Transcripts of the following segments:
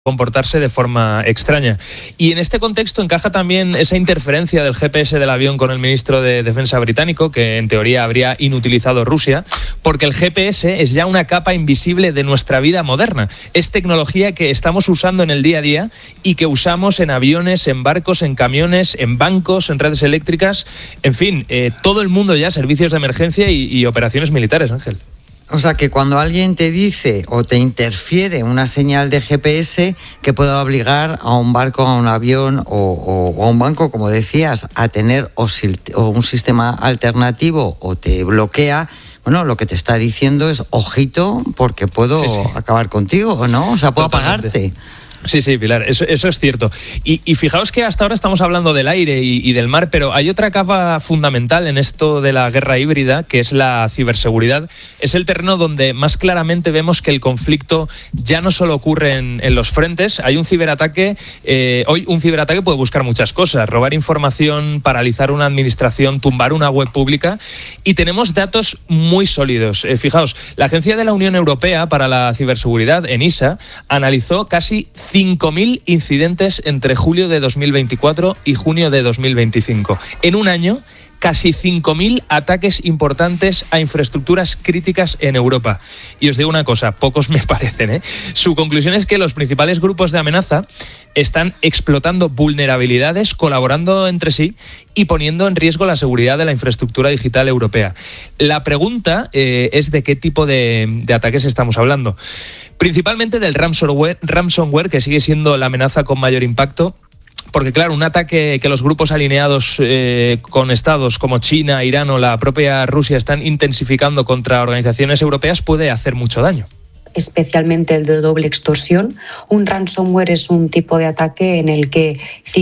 comportarse de forma extraña. Y en este contexto encaja también esa interferencia del GPS del avión con el ministro de Defensa británico, que en teoría habría inutilizado Rusia, porque el GPS es ya una capa invisible de nuestra vida moderna. Es tecnología que estamos usando en el día a día y que usamos en aviones, en barcos, en camiones, en bancos, en redes eléctricas, en fin, todo el mundo ya, servicios de emergencia y operaciones militares, Ángel. O sea, que cuando alguien te dice o te interfiere una señal de GPS que puede obligar a un barco, a un avión o a un banco, como decías, a tener o un sistema alternativo o te bloquea, bueno, lo que te está diciendo es, ojito, porque puedo acabar contigo, ¿no? O sea, puedo apagarte. Sí, Pilar, eso es cierto. Y fijaos que hasta ahora estamos hablando del aire y del mar, pero hay otra capa fundamental en esto de la guerra híbrida, que es la ciberseguridad. Es el terreno donde más claramente vemos que el conflicto ya no solo ocurre en los frentes. Hay un ciberataque, hoy un ciberataque puede buscar muchas cosas: robar información, paralizar una administración, tumbar una web pública, y tenemos datos muy sólidos. Fijaos, la Agencia de la Unión Europea para la Ciberseguridad, ENISA, analizó casi 5.000 incidentes entre julio de 2024 y junio de 2025. En un año, casi 5.000 ataques importantes a infraestructuras críticas en Europa. Y os digo una cosa, pocos me parecen, Su conclusión es que los principales grupos de amenaza están explotando vulnerabilidades, colaborando entre sí y poniendo en riesgo la seguridad de la infraestructura digital europea. La pregunta es de qué tipo de ataques estamos hablando. Principalmente del ransomware, que sigue siendo la amenaza con mayor impacto. Porque claro, un ataque que los grupos alineados con estados como China, Irán o la propia Rusia están intensificando contra organizaciones europeas puede hacer mucho daño. Especialmente el de doble extorsión. Un ransomware es un tipo de ataque en el que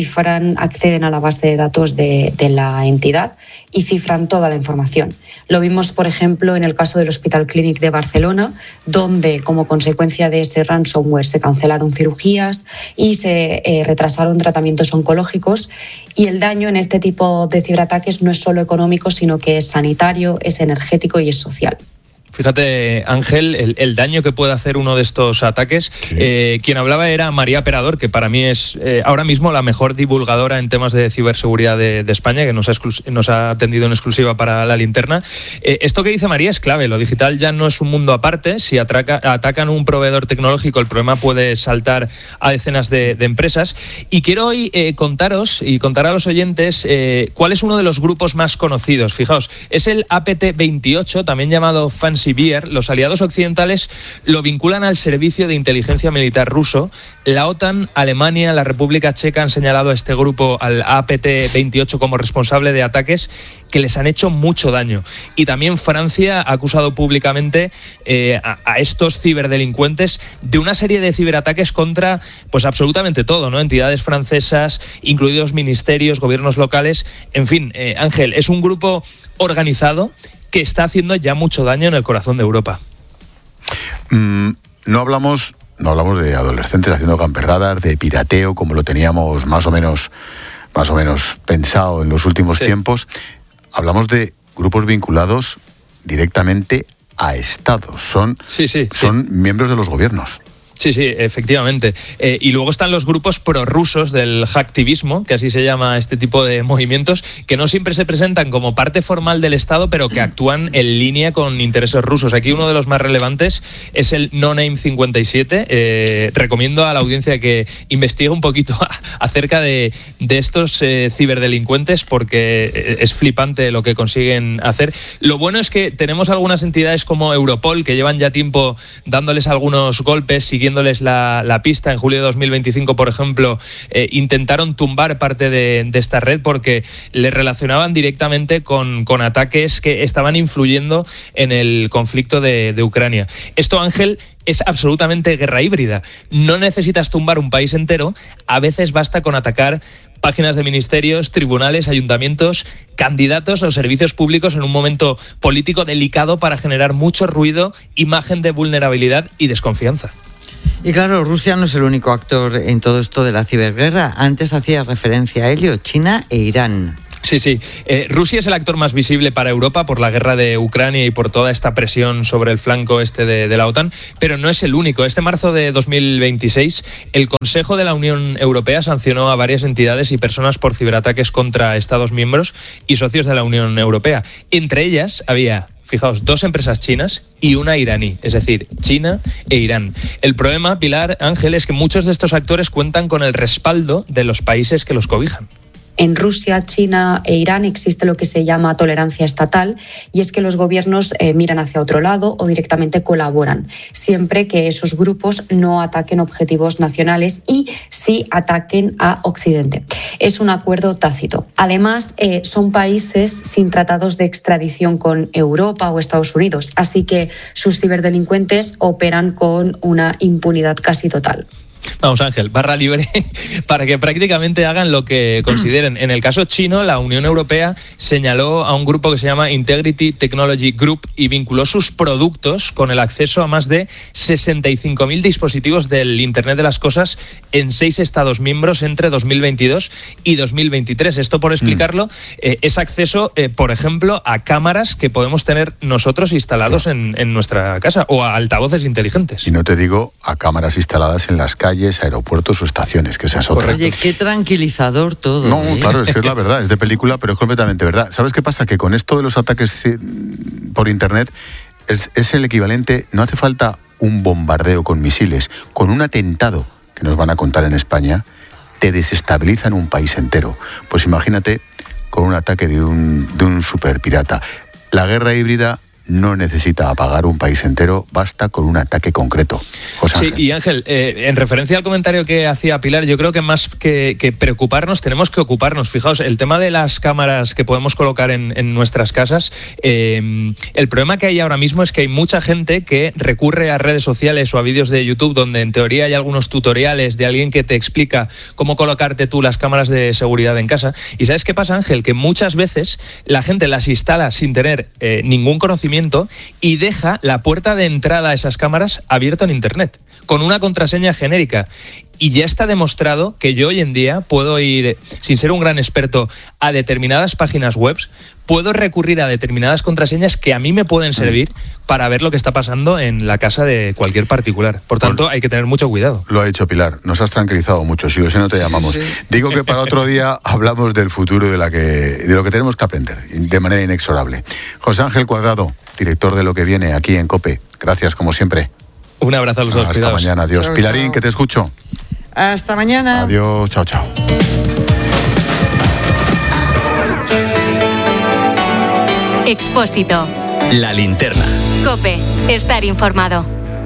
acceden a la base de datos de la entidad y cifran toda la información. Lo vimos, por ejemplo, en el caso del Hospital Clínic de Barcelona, donde como consecuencia de ese ransomware se cancelaron cirugías y se retrasaron tratamientos oncológicos. Y el daño en este tipo de ciberataques no es solo económico, sino que es sanitario, es energético y es social. Fíjate, Ángel, el daño que puede hacer uno de estos ataques. Sí. Quien hablaba era María Perador, que para mí es ahora mismo la mejor divulgadora en temas de ciberseguridad de España, que nos ha atendido en exclusiva para La Linterna. Esto que dice María es clave. Lo digital ya no es un mundo aparte. Si atacan un proveedor tecnológico, el problema puede saltar a decenas de empresas. Y quiero hoy contaros y contar a los oyentes cuál es uno de los grupos más conocidos. Fijaos, es el APT-28, también llamado Fancy Bear. Los aliados occidentales lo vinculan al servicio de inteligencia militar ruso. La OTAN, Alemania, la República Checa han señalado a este grupo, al APT-28, como responsable de ataques que les han hecho mucho daño. Y también Francia ha acusado públicamente a estos ciberdelincuentes de una serie de ciberataques contra pues absolutamente todo, ¿no? Entidades francesas, incluidos ministerios, gobiernos locales. En fin, Ángel, es un grupo organizado que está haciendo ya mucho daño en el corazón de Europa. No hablamos de adolescentes haciendo camperradas, de pirateo, como lo teníamos más o menos pensado en los últimos tiempos. Hablamos de grupos vinculados directamente a estados. Son miembros de los gobiernos. Sí, efectivamente. Y luego están los grupos prorrusos del hacktivismo, que así se llama este tipo de movimientos, que no siempre se presentan como parte formal del Estado, pero que actúan en línea con intereses rusos. Aquí uno de los más relevantes es el No Name 57. Recomiendo a la audiencia que investigue un poquito acerca de estos ciberdelincuentes, porque es flipante lo que consiguen hacer. Lo bueno es que tenemos algunas entidades como Europol, que llevan ya tiempo dándoles algunos golpes, siguiéndoles la pista. En julio de 2025, por ejemplo, intentaron tumbar parte de esta red porque le relacionaban directamente con ataques que estaban influyendo en el conflicto de Ucrania. Esto, Ángel, es absolutamente guerra híbrida. No necesitas tumbar un país entero, a veces basta con atacar páginas de ministerios, tribunales, ayuntamientos, candidatos o servicios públicos en un momento político delicado para generar mucho ruido, imagen de vulnerabilidad y desconfianza. Y claro, Rusia no es el único actor en todo esto de la ciberguerra. Antes hacía referencia a ello, China e Irán. Sí. Rusia es el actor más visible para Europa por la guerra de Ucrania y por toda esta presión sobre el flanco este de la OTAN, pero no es el único. Este marzo de 2026, el Consejo de la Unión Europea sancionó a varias entidades y personas por ciberataques contra Estados miembros y socios de la Unión Europea. Entre ellas había, fijaos, 2 empresas chinas y una iraní, es decir, China e Irán. El problema, Pilar, Ángel, es que muchos de estos actores cuentan con el respaldo de los países que los cobijan. En Rusia, China e Irán existe lo que se llama tolerancia estatal, y es que los gobiernos miran hacia otro lado o directamente colaboran, siempre que esos grupos no ataquen objetivos nacionales y sí ataquen a Occidente. Es un acuerdo tácito. Además, son países sin tratados de extradición con Europa o Estados Unidos, así que sus ciberdelincuentes operan con una impunidad casi total. Vamos, Ángel, barra libre para que prácticamente hagan lo que consideren. En el caso chino, la Unión Europea señaló a un grupo que se llama Integrity Technology Group y vinculó sus productos con el acceso a más de 65.000 dispositivos del Internet de las Cosas en 6 Estados miembros entre 2022 y 2023. Esto, por explicarlo, es acceso, por ejemplo, a cámaras que podemos tener nosotros instalados en nuestra casa o a altavoces inteligentes. Y no te digo a cámaras instaladas en las calles, aeropuertos o estaciones, que esa es otra. Oye, qué tranquilizador todo. No, claro, es que es la verdad, es de película, pero es completamente verdad. ¿Sabes qué pasa? Que con esto de los ataques por Internet es el equivalente, no hace falta un bombardeo con misiles, con un atentado que nos van a contar en España, te desestabilizan un país entero. Pues imagínate con un ataque de un superpirata. La guerra híbrida no necesita apagar un país entero, basta con un ataque concreto. José Ángel. Sí, y Ángel, en referencia al comentario que hacía Pilar, yo creo que más que preocuparnos, tenemos que ocuparnos. Fijaos, el tema de las cámaras que podemos colocar en nuestras casas, el problema que hay ahora mismo es que hay mucha gente que recurre a redes sociales o a vídeos de YouTube donde en teoría hay algunos tutoriales de alguien que te explica cómo colocarte tú las cámaras de seguridad en casa. ¿Y sabes qué pasa, Ángel? Que muchas veces la gente las instala sin tener ningún conocimiento y deja la puerta de entrada a esas cámaras abierta en Internet, con una contraseña genérica. Y ya está demostrado que yo hoy en día puedo ir, sin ser un gran experto, a determinadas páginas web, puedo recurrir a determinadas contraseñas que a mí me pueden servir para ver lo que está pasando en la casa de cualquier particular. Por tanto, hay que tener mucho cuidado. Lo ha dicho Pilar, nos has tranquilizado mucho, si no te llamamos. Sí. Digo que para otro día hablamos del futuro y de lo que tenemos que aprender, de manera inexorable. José Ángel Cuadrado, director de Lo que viene aquí en COPE. Gracias, como siempre. Un abrazo a los dos. Hasta cuidados. Mañana, adiós. Chao, Pilarín, chao. que te escucho. Hasta mañana. Adiós, chao, chao. Expósito. La linterna. COPE. Estar informado.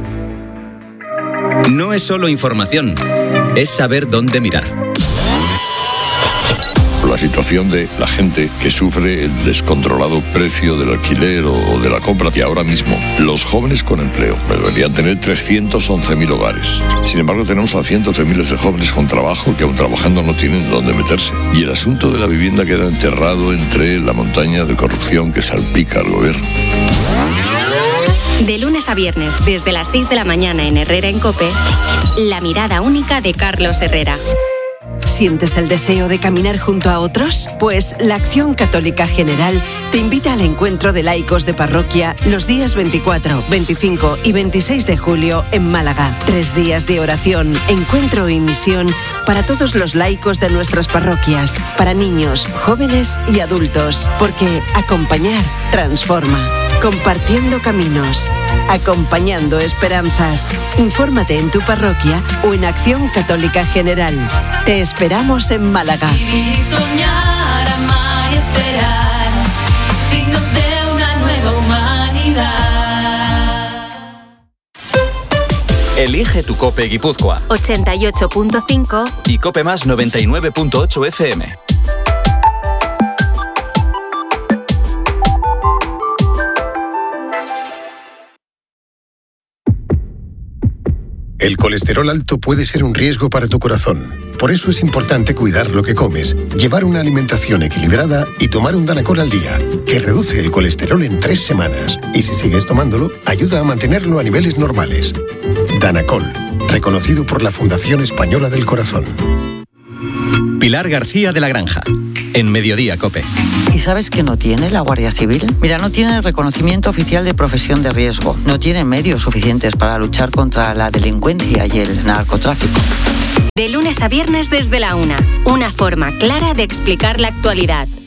No es solo información, es saber dónde mirar. La situación de la gente que sufre el descontrolado precio del alquiler o de la compra. Y ahora mismo, los jóvenes con empleo deberían tener 311.000 hogares. Sin embargo, tenemos a cientos de miles de jóvenes con trabajo que aún trabajando no tienen dónde meterse. Y el asunto de la vivienda queda enterrado entre la montaña de corrupción que salpica al gobierno. De lunes a viernes, desde las 6 de la mañana en Herrera en COPE, la mirada única de Carlos Herrera. ¿Sientes el deseo de caminar junto a otros? Pues la Acción Católica General te invita al encuentro de laicos de parroquia los días 24, 25 y 26 de julio en Málaga. 3 días de oración, encuentro y misión para todos los laicos de nuestras parroquias, para niños, jóvenes y adultos, porque acompañar transforma. Compartiendo caminos, acompañando esperanzas. Infórmate en tu parroquia o en Acción Católica General. Te esperamos en Málaga. Vivir, soñar, amar y esperar, signos de una nueva humanidad. Elige tu COPE Guipúzcoa 88.5 y COPE Más 99.8 FM. El colesterol alto puede ser un riesgo para tu corazón. Por eso es importante cuidar lo que comes, llevar una alimentación equilibrada y tomar un Danacol al día, que reduce el colesterol en 3 semanas. Y si sigues tomándolo, ayuda a mantenerlo a niveles normales. Danacol, reconocido por la Fundación Española del Corazón. Pilar García de la Granja. en Mediodía COPE. ¿Y sabes qué no tiene la Guardia Civil? Mira, no tiene reconocimiento oficial de profesión de riesgo, no tiene medios suficientes para luchar contra la delincuencia y el narcotráfico. De lunes a viernes desde la 1, una forma clara de explicar la actualidad.